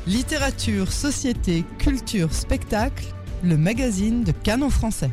Littérature, société, culture, spectacle, le magazine de Canon Français.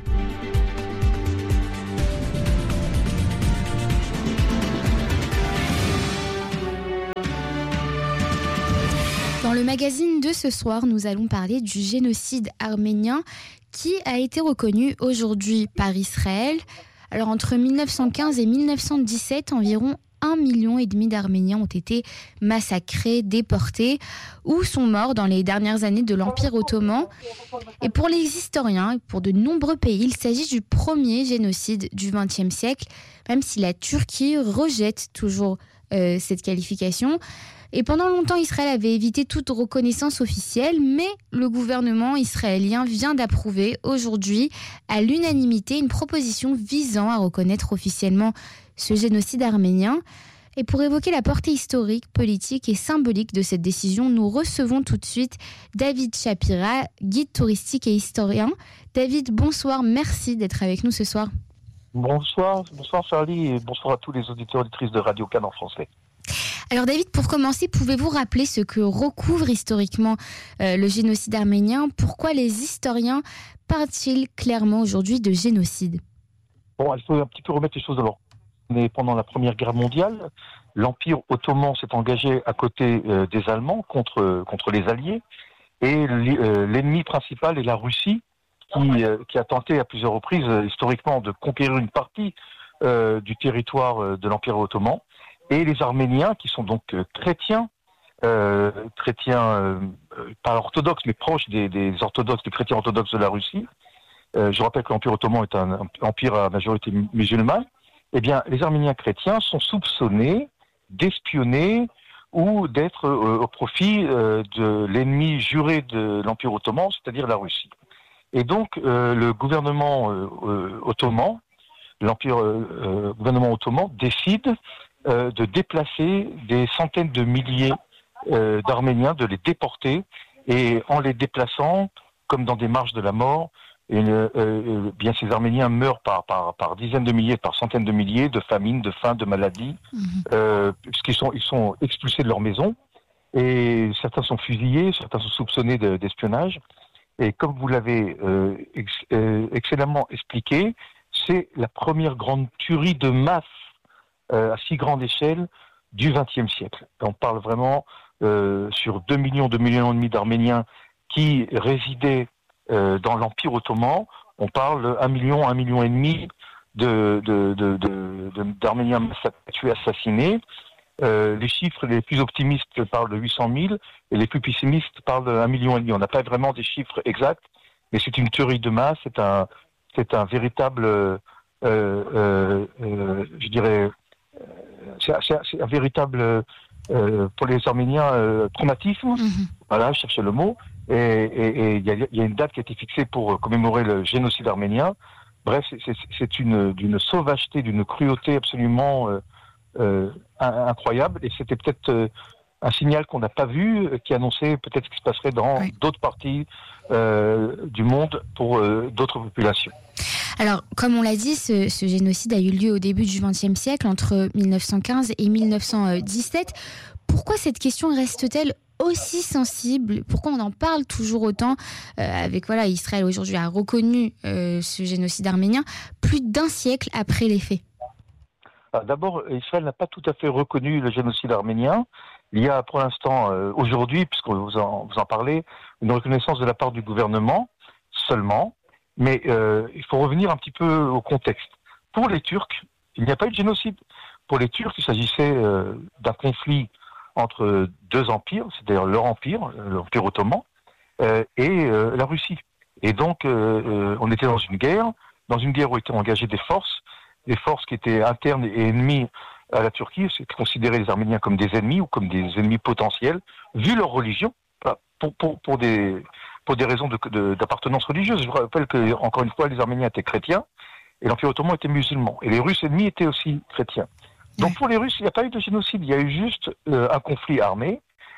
Dans le magazine de ce soir, nous allons parler du génocide arménien qui a été reconnu aujourd'hui par Israël. Alors entre 1915 et 1917, environ 1,5 million d'Arméniens ont été massacrés, déportés ou sont morts dans les dernières années de l'Empire ottoman. Et pour les historiens et pour de nombreux pays, il s'agit du premier génocide du XXe siècle, même si la Turquie rejette toujours cette qualification. Et pendant longtemps, Israël avait évité toute reconnaissance officielle, mais le gouvernement israélien vient d'approuver aujourd'hui, à l'unanimité, une proposition visant à reconnaître officiellement ce génocide arménien. Et pour évoquer la portée historique, politique et symbolique de cette décision, nous recevons tout de suite David Shapira, guide touristique et historien. David, bonsoir, merci d'être avec nous ce soir. Bonsoir Charlie et bonsoir à tous les auditeurs et auditrices de Radio Canon Français. Alors David, pour commencer, pouvez-vous rappeler ce que recouvre historiquement le génocide arménien ? Pourquoi les historiens parlent-ils clairement aujourd'hui de génocide ? Bon, il faut un petit peu remettre les choses dans l'ordre. Mais pendant la Première Guerre mondiale, l'Empire ottoman s'est engagé à côté des Allemands contre les Alliés, et l'ennemi principal est la Russie, qui a tenté à plusieurs reprises historiquement de conquérir une partie du territoire de l'Empire ottoman. Et les Arméniens, qui sont donc chrétiens, pas orthodoxes, mais proches des orthodoxes, des chrétiens orthodoxes de la Russie. Je rappelle que l'Empire ottoman est un empire à majorité musulmane. Eh bien, les Arméniens chrétiens sont soupçonnés d'espionner ou d'être au profit de l'ennemi juré de l'Empire ottoman, c'est-à-dire la Russie. Et donc, le gouvernement ottoman, gouvernement ottoman décide de déplacer des centaines de milliers d'Arméniens, de les déporter, et en les déplaçant, comme dans des marches de la mort, bien ces Arméniens meurent par dizaines de milliers, par centaines de milliers, de famine, de faim, de maladies, puisqu'ils sont expulsés de leur maison, et certains sont fusillés, certains sont soupçonnés d'espionnage, et comme vous l'avez excellemment expliqué, c'est la première grande tuerie de masse à si grande échelle du XXe siècle. On parle vraiment sur 2 millions et demi d'Arméniens qui résidaient dans l'Empire ottoman. On parle 1 million et demi d'Arméniens tués, assassinés. Les chiffres les plus optimistes parlent de 800 000 et les plus pessimistes parlent de 1,5 million. On n'a pas vraiment des chiffres exacts, mais c'est une tuerie de masse, c'est un véritable, je dirais, c'est un véritable, pour les Arméniens, traumatisme. Voilà, je cherchais le mot. Et il y a une date qui a été fixée pour commémorer le génocide arménien. Bref, c'est d'une sauvageté, d'une cruauté absolument incroyable. Et c'était peut-être un signal qu'on n'a pas vu, qui annonçait peut-être ce qui se passerait dans d'autres parties du monde pour d'autres populations. Alors, comme on l'a dit, ce génocide a eu lieu au début du XXe siècle, entre 1915 et 1917. Pourquoi cette question reste-t-elle aussi sensible ? Pourquoi on en parle toujours autant Israël aujourd'hui a reconnu ce génocide arménien plus d'1 siècle après les faits. D'abord, Israël n'a pas tout à fait reconnu le génocide arménien. Il y a pour l'instant, aujourd'hui, puisque vous en parlez, une reconnaissance de la part du gouvernement seulement. Mais il faut revenir un petit peu au contexte. Pour les Turcs, il n'y a pas eu de génocide. Pour les Turcs, il s'agissait d'un conflit entre deux empires, c'est-à-dire leur empire, l'Empire ottoman, et la Russie. Et donc, on était dans une guerre où étaient engagées des forces qui étaient internes et ennemies à la Turquie. C'est considérer les Arméniens comme des ennemis ou comme des ennemis potentiels, vu leur religion, pour des raisons d'appartenance religieuse. Je vous rappelle que, encore une fois, les Arméniens étaient chrétiens et l'Empire ottoman était musulman. Et les Russes ennemis étaient aussi chrétiens. Donc pour les Russes, il n'y a pas eu de génocide, il y a eu juste un conflit armé.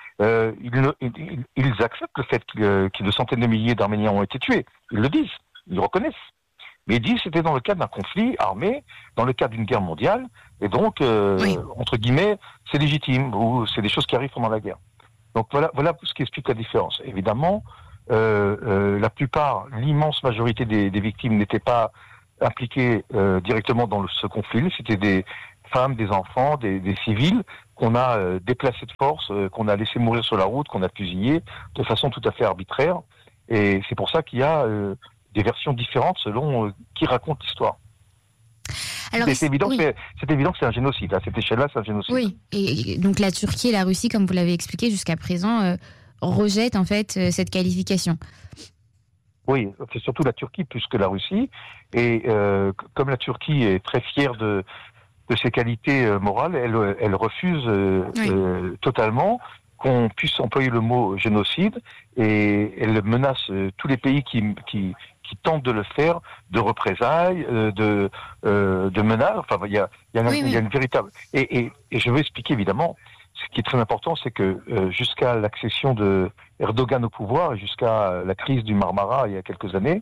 Ils acceptent le fait que de centaines de milliers d'Arméniens ont été tués. Ils le disent, ils le reconnaissent. Mais ils disent que c'était dans le cadre d'un conflit armé, dans le cadre d'une guerre mondiale, et donc, entre guillemets, c'est légitime, ou c'est des choses qui arrivent pendant la guerre. Donc voilà ce qui explique la différence. Évidemment, l'immense majorité des victimes n'étaient pas impliquées directement dans ce conflit. C'était des femmes, des enfants, des civils qu'on a déplacés de force, qu'on a laissés mourir sur la route, qu'on a fusillés de façon tout à fait arbitraire. Et c'est pour ça qu'il y a des versions différentes selon qui raconte l'histoire. Alors, c'est évident que c'est un génocide. À cette échelle-là, c'est un génocide. Oui, et donc la Turquie et la Russie, comme vous l'avez expliqué jusqu'à présent, rejettent en fait cette qualification. Oui, c'est surtout la Turquie plus que la Russie. Et comme la Turquie est très fière de ses qualités morales, elle refuse totalement qu'on puisse employer le mot génocide, et elle menace tous les pays qui tentent de le faire, de représailles, de menaces. Enfin, il y a une véritable... Et je veux expliquer, évidemment, ce qui est très important, c'est que jusqu'à l'accession de Erdogan au pouvoir, et jusqu'à la crise du Marmara il y a quelques années,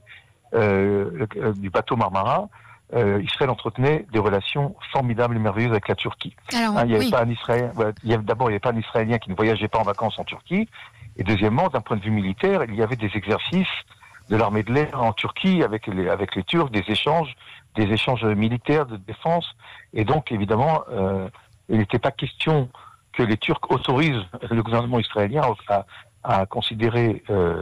du bateau Marmara, Israël entretenait des relations formidables et merveilleuses avec la Turquie. Alors, il n'y avait pas un Israélien. D'abord, il n'y avait pas un Israélien qui ne voyageait pas en vacances en Turquie. Et deuxièmement, d'un point de vue militaire, il y avait des exercices de l'armée de l'air en Turquie avec les Turcs, des échanges militaires de défense. Et donc, évidemment, il n'était pas question que les Turcs autorisent le gouvernement israélien à considérer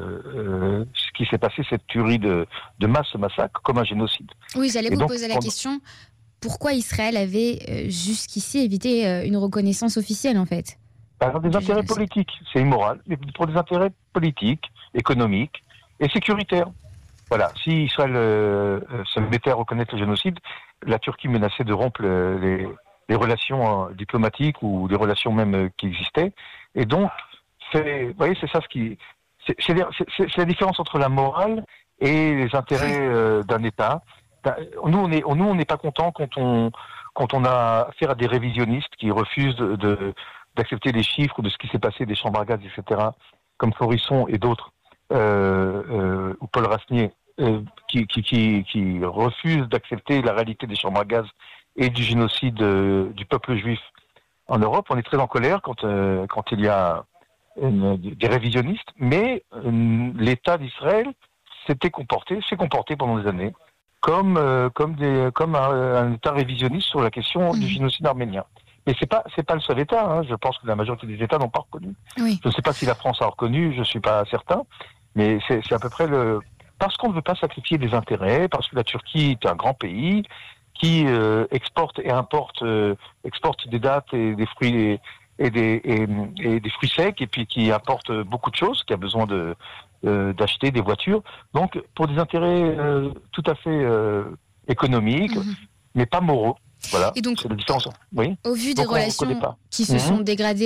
ce qui s'est passé, cette tuerie de masse, ce massacre, comme un génocide. Oui, j'allais vous poser la question. Pourquoi Israël avait jusqu'ici évité une reconnaissance officielle, en fait ? Par des intérêts politiques. C'est immoral, mais pour des intérêts politiques, économiques et sécuritaires. Voilà. Si Israël se mettait à reconnaître le génocide, la Turquie menaçait de rompre les relations diplomatiques ou les relations même qui existaient. Et donc, vous voyez, c'est ça c'est la différence entre la morale et les intérêts d'un État. Nous, on n'est pas content quand on a affaire à des révisionnistes qui refusent d'accepter les chiffres de ce qui s'est passé, des chambres à gaz, etc., comme Florisson et d'autres, ou Paul Rasnier, qui refusent d'accepter la réalité des chambres à gaz et du génocide du peuple juif en Europe. On est très en colère quand il y a des révisionnistes, mais l'État d'Israël s'est comporté pendant des années comme un État révisionniste sur la question du génocide arménien. Mais c'est pas le seul État. Hein. Je pense que la majorité des États n'ont pas reconnu. Oui. Je ne sais pas si la France a reconnu, je suis pas certain, mais c'est à peu près parce qu'on ne veut pas sacrifier des intérêts, parce que la Turquie est un grand pays qui exporte et importe des dattes et des fruits et des fruits secs, et puis qui importe beaucoup de choses, qui a besoin d'acheter des voitures. Donc pour des intérêts tout à fait économiques, mais pas moraux. Voilà, et donc, c'est la différence. Oui. Au vu des relations qui se sont dégradées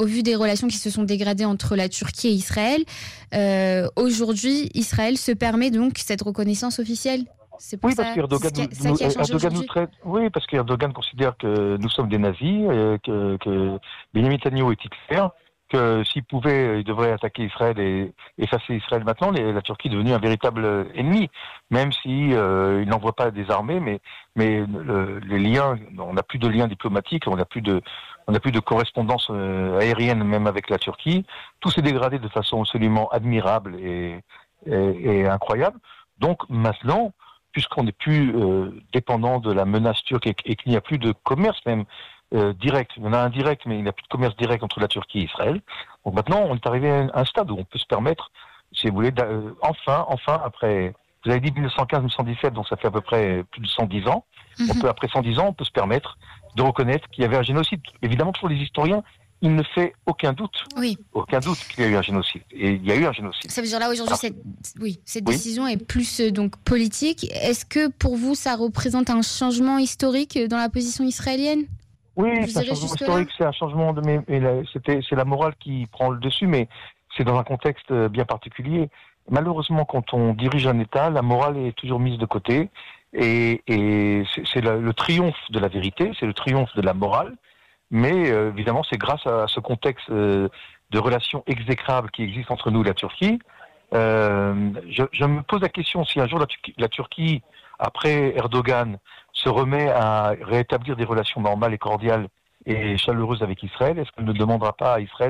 entre la Turquie et Israël, aujourd'hui, Israël se permet donc cette reconnaissance officielle. C'est pour parce qu'Erdogan parce qu'Erdogan considère que nous sommes des nazis, que Benjamin Netanyahu est Hitler, que s'il pouvait, il devrait attaquer Israël et effacer Israël maintenant. La Turquie est devenue un véritable ennemi, même si il n'envoie pas des armées, mais les liens, on n'a plus de liens diplomatiques, on n'a plus de correspondance aérienne même avec la Turquie. Tout s'est dégradé de façon absolument admirable et incroyable. Donc maintenant, puisqu'on n'est plus dépendant de la menace turque et qu'il n'y a plus de commerce même direct, il y en a un direct, mais il n'y a plus de commerce direct entre la Turquie et Israël. Donc maintenant, on est arrivé à un stade où on peut se permettre, si vous voulez, enfin, après, vous avez dit 1915-1917, donc ça fait à peu près plus de 110 ans. Après 110 ans, on peut se permettre de reconnaître qu'il y avait un génocide. Évidemment, pour les historiens, il ne fait aucun doute qu'il y a eu un génocide. Et il y a eu un génocide. Ça veut dire là, aujourd'hui, cette décision est plus donc politique. Est-ce que pour vous, ça représente un changement historique dans la position israélienne ? Oui, c'est un changement historique, c'est un changement c'est la morale qui prend le dessus, mais c'est dans un contexte bien particulier. Malheureusement, quand on dirige un État, la morale est toujours mise de côté, et c'est le triomphe de la vérité, c'est le triomphe de la morale, mais évidemment, c'est grâce à ce contexte de relations exécrables qui existe entre nous et la Turquie. Je me pose la question si un jour la Turquie, après Erdogan, se remet à rétablir des relations normales et cordiales et chaleureuses avec Israël, est-ce qu'elle ne demandera pas à Israël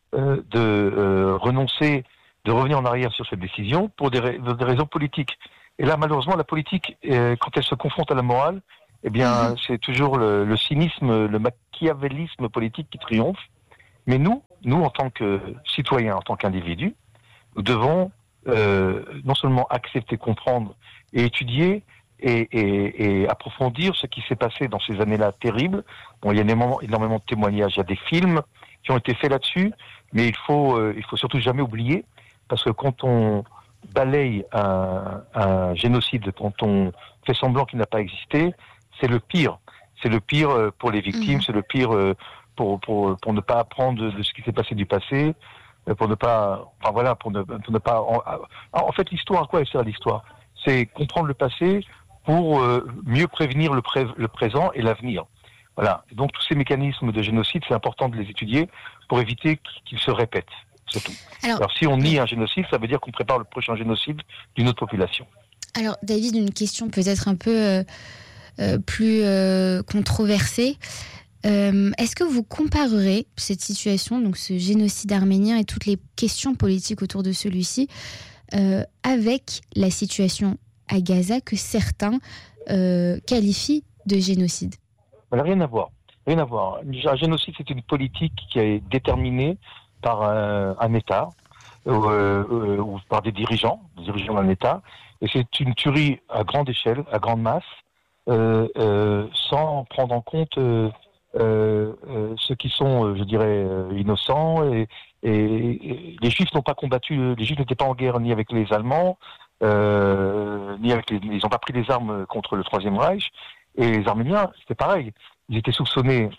renoncer, de revenir en arrière sur cette décision pour des raisons politiques. Et là, malheureusement, la politique, quand elle se confronte à la morale, eh bien, c'est toujours le cynisme, le machiavélisme politique qui triomphe. Mais nous, en tant que citoyens, en tant qu'individus, nous devons non seulement accepter, comprendre et étudier et approfondir ce qui s'est passé dans ces années-là terribles. Bon, il y a énormément de témoignages, il y a des films qui ont été faits là-dessus, mais il faut surtout jamais oublier, parce que quand on balaye un génocide, quand on fait semblant qu'il n'a pas existé, c'est le pire. C'est le pire pour les victimes, c'est le pire pour ne pas apprendre de ce qui s'est passé du passé, pour ne pas, pour ne pas. En fait, l'histoire, à quoi elle sert l'histoire? C'est comprendre le passé pour mieux prévenir le présent et l'avenir. Voilà. Et donc tous ces mécanismes de génocide, c'est important de les étudier pour éviter qu'ils se répètent. C'est tout. Alors si on nie un génocide, ça veut dire qu'on prépare le prochain génocide d'une autre population. Alors David, une question peut-être un peu plus controversée. Est-ce que vous comparerez cette situation, donc ce génocide arménien et toutes les questions politiques autour de celui-ci, avec la situation à Gaza que certains qualifient de génocide? Rien à voir. Rien à voir. Un génocide, c'est une politique qui est déterminée par un État ou par des dirigeants d'un État. Et c'est une tuerie à grande échelle, à grande masse, sans prendre en compte ceux qui sont, je dirais, innocents. Et les Juifs n'ont pas combattu, les Juifs n'étaient pas en guerre ni avec les Allemands, ni avec ils n'ont pas pris les armes contre le Troisième Reich. Et les Arméniens, c'était pareil. Ils étaient soupçonnés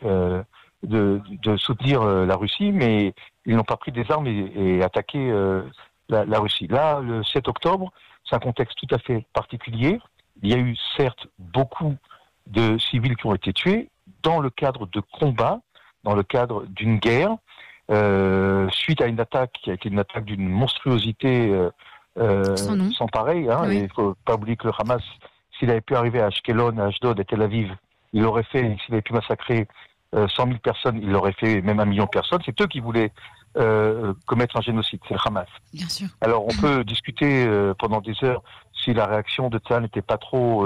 de soutenir la Russie, mais ils n'ont pas pris des armes et attaqué la Russie. Là, le 7 octobre, c'est un contexte tout à fait particulier. Il y a eu certes beaucoup de civils qui ont été tués dans le cadre de combats, dans le cadre d'une guerre, suite à une attaque qui a été une attaque d'une monstruosité sans pareil. Hein, oui. Et il ne faut pas oublier que le Hamas, s'il avait pu arriver à Ashkelon, à Ashdod, à Tel Aviv, il l'aurait fait. S'il avait pu massacrer 100 000 personnes, il l'aurait fait même 1 million de personnes. C'est eux qui voulaient commettre un génocide, c'est le Hamas. Bien sûr. Alors on peut discuter pendant des heures si la réaction de Tzahal n'était pas trop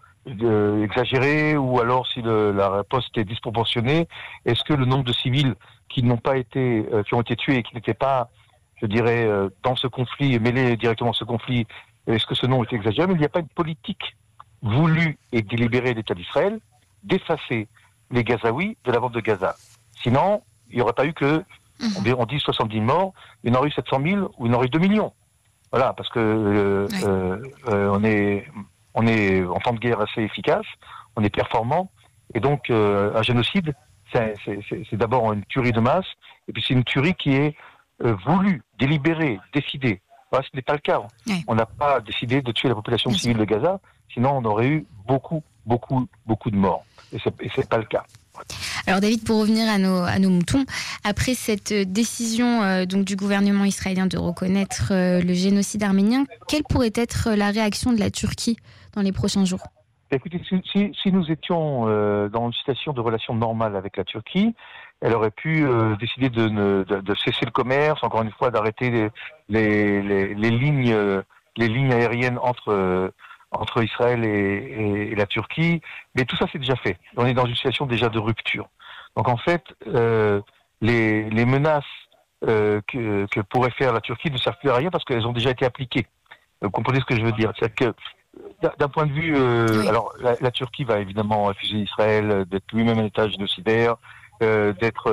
exagérée, ou alors si la riposte était disproportionnée. Est-ce que le nombre de civils qui n'ont pas été, qui ont été tués et qui n'étaient pas, je dirais, dans ce conflit, mêlés directement à ce conflit, est-ce que ce nombre est exagéré? Mais il n'y a pas une politique voulue et délibérée de l'État d'Israël d'effacer les Gazaouis de la bande de Gaza. Sinon, il n'y aurait pas eu que, on dit 70 morts, il y en aurait eu 700 000 ou il y en aurait eu 2 millions. Voilà, parce que on est en temps de guerre assez efficace, on est performant, et donc un génocide, c'est d'abord une tuerie de masse, et puis c'est une tuerie qui est voulue, délibérée, décidée. Voilà, ce n'est pas le cas. Oui. On n'a pas décidé de tuer la population civile de Gaza, sinon on aurait eu beaucoup de morts. Et c'est pas le cas. Alors David, pour revenir à nos moutons, après cette décision donc du gouvernement israélien de reconnaître le génocide arménien, quelle pourrait être la réaction de la Turquie dans les prochains jours? Écoutez, si nous étions dans une situation de relation normale avec la Turquie, elle aurait pu décider de cesser le commerce, encore une fois d'arrêter les lignes aériennes entre Israël et la Turquie, mais tout ça c'est déjà fait. On est dans une situation déjà de rupture. Donc en fait, les menaces que pourrait faire la Turquie ne servent plus à rien parce qu'elles ont déjà été appliquées. Vous comprenez ce que je veux dire? C'est-à-dire que d'un point de vue, oui. Alors la Turquie va évidemment accuser Israël d'être lui-même un État génocidaire, la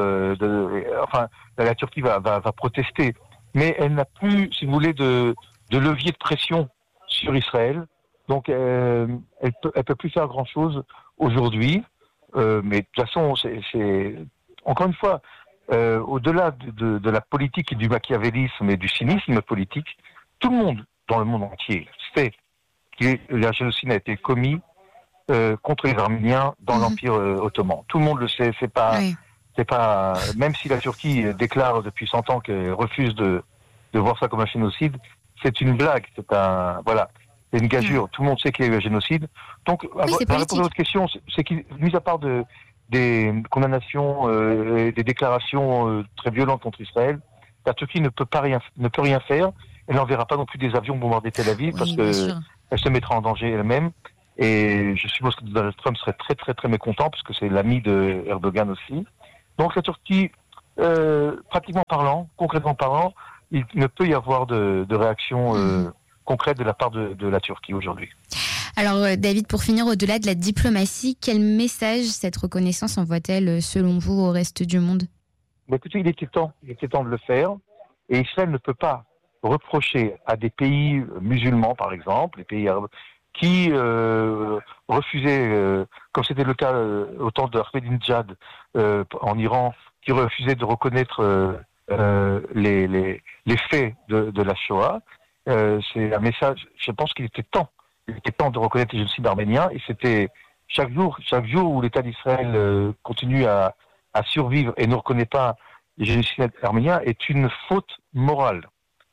Turquie va protester, mais elle n'a plus, si vous voulez, de levier de pression sur Israël. Donc, elle peut plus faire grand-chose aujourd'hui, mais de toute façon, c'est encore une fois, au-delà de la politique et du machiavélisme et du cynisme politique, tout le monde dans le monde entier sait que le génocide a été commis contre les Arméniens dans l'Empire ottoman. Tout le monde le sait. C'est pas, même si la Turquie déclare depuis 100 ans qu'elle refuse de voir ça comme un génocide, c'est une blague. C'est une gageure. Tout le monde sait qu'il y a eu un génocide. Donc, pour répondre à votre question, c'est qu'il, mis à part des condamnations et des déclarations très violentes contre Israël, La Turquie ne peut rien faire. Elle n'enverra pas non plus des avions bombarder Tel Aviv parce qu'elle se mettra en danger elle-même. Et je suppose que Donald Trump serait très très très mécontent parce que c'est l'ami de Erdogan aussi. Donc la Turquie, pratiquement parlant, concrètement parlant, il ne peut y avoir de réaction concrète de la part de la Turquie aujourd'hui. Alors David, pour finir, au-delà de la diplomatie, quel message cette reconnaissance envoie-t-elle selon vous au reste du monde ? Écoutez, il était temps de le faire. Et Israël ne peut pas reprocher à des pays musulmans, par exemple, les pays arabes, qui refusaient, comme c'était le cas au temps de Ahmadinejad en Iran, qui refusaient de reconnaître les faits de la Shoah. C'est un message, je pense qu'il était temps de reconnaître le génocide arménien, et c'était chaque jour où l'État d'Israël continue à survivre et ne reconnaît pas le génocide arménien est une faute morale.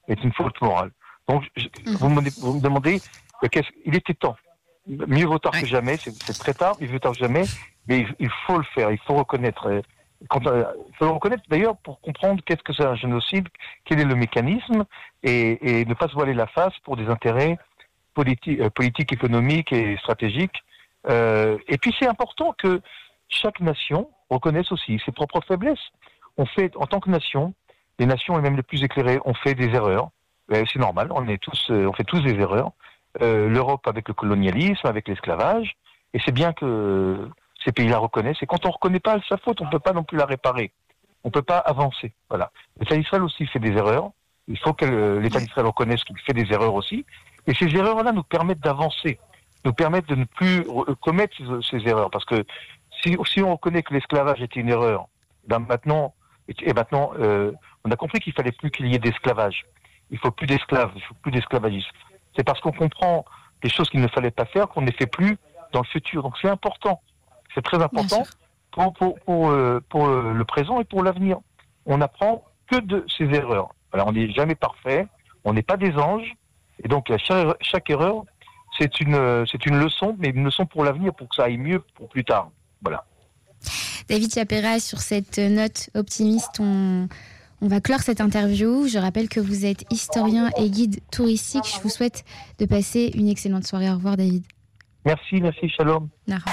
Donc, vous me demandez, il était temps. Mieux vaut tard que jamais, c'est très tard, mieux vaut tard que jamais, mais il faut le faire, il faut reconnaître. Il faut le reconnaître d'ailleurs pour comprendre qu'est-ce que c'est un génocide, quel est le mécanisme, et ne pas se voiler la face pour des intérêts politiques, économiques et stratégiques. Et puis c'est important que chaque nation reconnaisse aussi ses propres faiblesses. On fait, en tant que nation, les nations et même les plus éclairées, on fait des erreurs. C'est normal, on fait tous des erreurs. L'Europe avec le colonialisme, avec l'esclavage, et c'est bien que ces pays la reconnaissent. Et quand on ne reconnaît pas sa faute, on ne peut pas non plus la réparer. On ne peut pas avancer. Voilà. L'État d'Israël aussi fait des erreurs. Il faut que l'État d'Israël reconnaisse qu'il fait des erreurs aussi. Et ces erreurs-là nous permettent d'avancer, nous permettent de ne plus commettre ces erreurs. Parce que si on reconnaît que l'esclavage était une erreur, maintenant, on a compris qu'il fallait plus qu'il y ait d'esclavage. Il faut plus d'esclaves, il faut plus d'esclavagisme. C'est parce qu'on comprend les choses qu'il ne fallait pas faire qu'on ne les fait plus dans le futur. Donc c'est important, c'est très important pour le présent et pour l'avenir. On n'apprend que de ses erreurs. Alors on n'est jamais parfait, on n'est pas des anges, et donc chaque erreur, c'est une leçon, mais une leçon pour l'avenir, pour que ça aille mieux pour plus tard. Voilà. David Chapera, sur cette note optimiste, on va clore cette interview. Je rappelle que vous êtes historien et guide touristique. Je vous souhaite de passer une excellente soirée. Au revoir, David. Merci, shalom.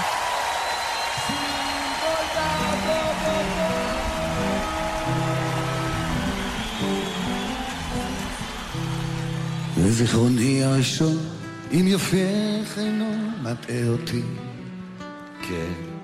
וזיכרוני הראשון, אם יופייך אינו מטעה אותי, כן.